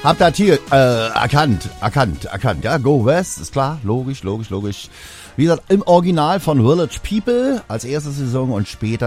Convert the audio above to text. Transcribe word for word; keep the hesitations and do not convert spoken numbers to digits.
Hab das hier äh, erkannt, erkannt, erkannt. Ja, Go West, ist klar, logisch, logisch, logisch. Wie gesagt, im Original von Village People als erste Saison und später